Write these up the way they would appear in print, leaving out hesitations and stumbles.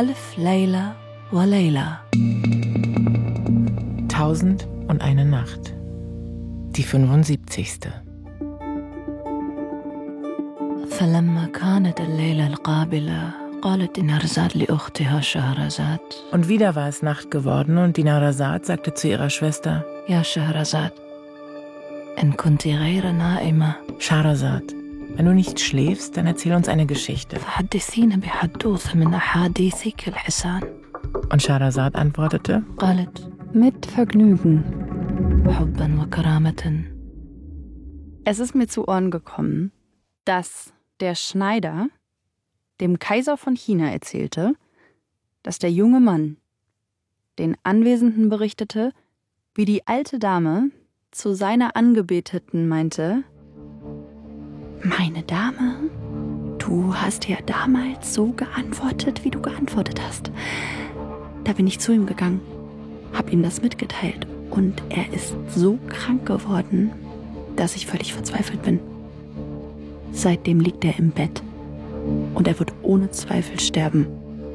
ألف ليلة وليلة. 1001 Nacht. Die 75. فلما كانت الليلة القابلة قالت دينارزاد لأختها شهرزاد. Und wieder war es Nacht geworden und Dinarzad sagte zu ihrer Schwester: يا شهرزاد إن كنت غير نائمة Schahrazad, wenn du nicht schläfst, dann erzähl uns eine Geschichte. فحدثينا بحدوث من أحاديثك الحسان. Und Schahrazad antwortete: قالت mit Vergnügen. حبا وكرامة. Es ist mir zu Ohren gekommen, dass der Schneider dem Kaiser von China erzählte, dass der junge Mann den Anwesenden berichtete, wie die alte Dame zu seiner Angebeteten meinte: Meine Dame, du hast ja damals so geantwortet, wie du geantwortet hast. Da bin ich zu ihm gegangen, hab ihm das mitgeteilt und er ist so krank geworden, dass ich völlig verzweifelt bin. Seitdem liegt er im Bett und er wird ohne Zweifel sterben.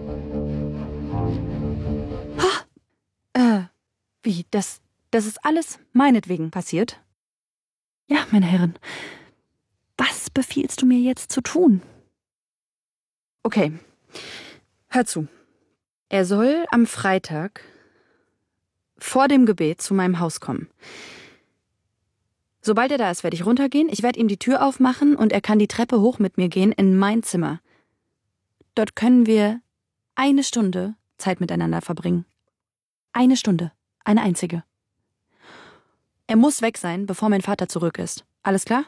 Wie? Das ist alles meinetwegen passiert? Ja, meine Herren. Was befiehlst du mir jetzt zu tun? Okay, hör zu. Er soll am Freitag vor dem Gebet zu meinem Haus kommen. Sobald er da ist, werde ich runtergehen, ich werde ihm die Tür aufmachen und er kann die Treppe hoch mit mir gehen in mein Zimmer. Dort können wir 1 Stunde Zeit miteinander verbringen. 1 Stunde, eine einzige. Er muss weg sein, bevor mein Vater zurück ist. Alles klar?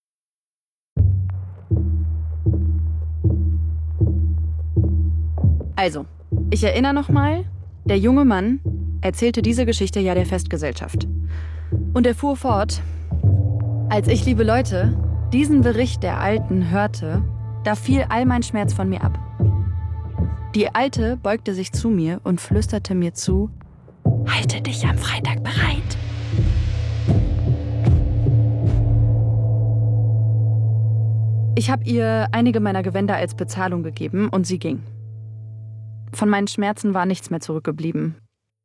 Also, ich erinnere nochmal, der junge Mann erzählte diese Geschichte ja der Festgesellschaft. Und er fuhr fort: Als ich, liebe Leute, diesen Bericht der Alten hörte, da fiel all mein Schmerz von mir ab. Die Alte beugte sich zu mir und flüsterte mir zu: Halte dich am Freitag bereit. Ich habe ihr einige meiner Gewänder als Bezahlung gegeben und sie ging. Von meinen Schmerzen war nichts mehr zurückgeblieben.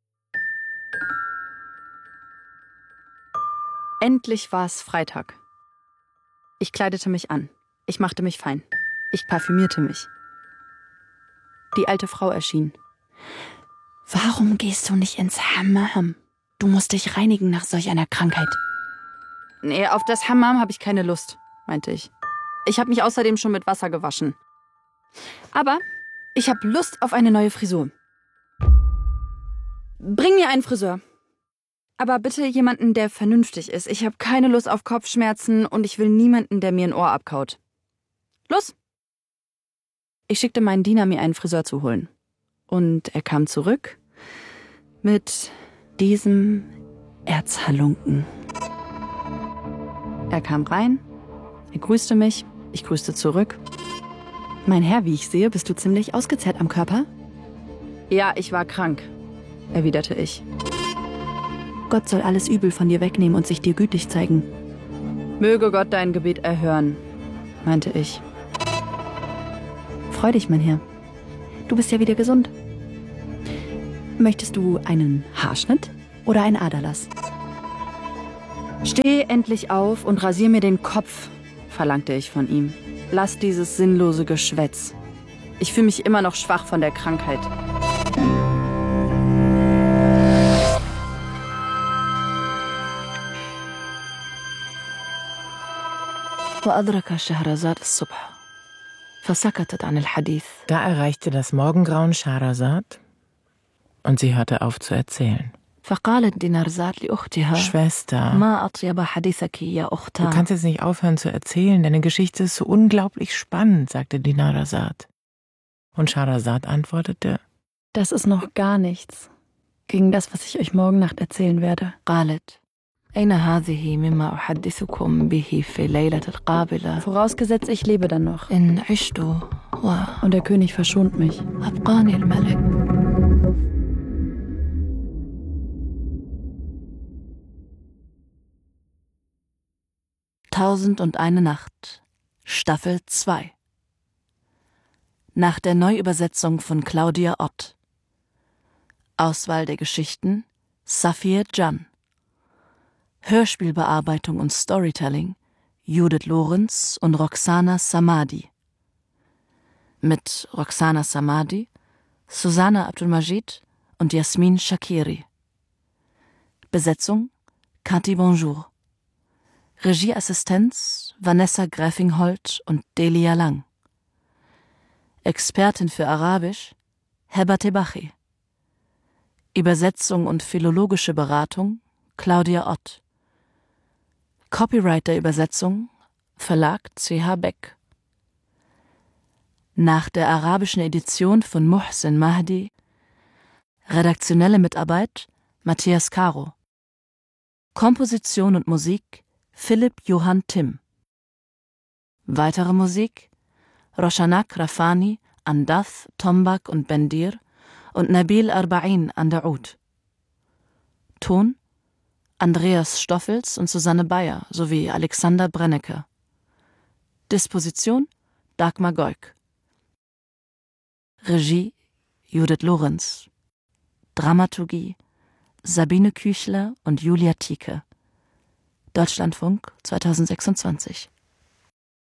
Endlich war es Freitag. Ich kleidete mich an. Ich machte mich fein. Ich parfümierte mich. Die alte Frau erschien. Warum gehst du nicht ins Hammam? Du musst dich reinigen nach solch einer Krankheit. Nee, auf das Hammam habe ich keine Lust, meinte ich. Ich habe mich außerdem schon mit Wasser gewaschen. Aber ich habe Lust auf eine neue Frisur. Bring mir einen Friseur. Aber bitte jemanden, der vernünftig ist. Ich habe keine Lust auf Kopfschmerzen und ich will niemanden, der mir ein Ohr abkaut. Los! Ich schickte meinen Diener, mir einen Friseur zu holen. Und er kam zurück mit diesem Erzhalunken. Er kam rein, er grüßte mich, ich grüßte zurück. Mein Herr, wie ich sehe, bist du ziemlich ausgezehrt am Körper? Ja, ich war krank, erwiderte ich. Gott soll alles Übel von dir wegnehmen und sich dir gütig zeigen. Möge Gott dein Gebet erhören, meinte ich. Freu dich, mein Herr. Du bist ja wieder gesund. Möchtest du einen Haarschnitt oder einen Aderlass? Steh endlich auf und rasier mir den Kopf, verlangte ich von ihm. Lass dieses sinnlose Geschwätz. Ich fühle mich immer noch schwach von der Krankheit. وأدرك شهرزاد الصبح فسكتت عن الحديث. Da erreichte das Morgengrauen Schahrazad und sie hörte auf zu erzählen. فقالت دينارزاد لأختها Schwester, ما أطيب حديثك يا du أختها. kannst jetzt nicht aufhören zu erzählen, deine Geschichte ist so unglaublich spannend, sagte Dinarzad. Und Schahrazad antwortete: Das ist noch gar nichts gegen das, was ich euch morgen Nacht erzählen werde. قالت أين هذه مما أحدثكم به في ليلة القابلة. Vorausgesetzt, ich lebe dann noch. إن عشت Und der König verschont mich. وأبقاني الملك. Tausend und eine Nacht, Staffel 2. nach der Neuübersetzung von Claudia Ott. Auswahl der Geschichten Safir Can. Hörspielbearbeitung und Storytelling Judith Lorenz und Roxana Samadi. Mit Roxana Samadi, Susanna Abdulmajid und Jasmin Shakiri. Besetzung Cathy Bonjour. Regieassistenz Vanessa Gräfingholt und Delia Lang. Expertin für Arabisch Heba Tebachi. Übersetzung und philologische Beratung Claudia Ott. Copyright der Übersetzung Verlag CH Beck. Nach der arabischen Edition von Muhsin Mahdi. Redaktionelle Mitarbeit Matthias Caro. Komposition und Musik Philipp Johann Timm. Weitere Musik Roshanak Rafani an Dath, Tombak und Bendir und Nabil Arba'in an der Oud. Ton Andreas Stoffels und Susanne Bayer sowie Alexander Brennecke. Disposition Dagmar Goik. Regie Judith Lorenz. Dramaturgie Sabine Küchler und Julia Tieke. Deutschlandfunk 2026.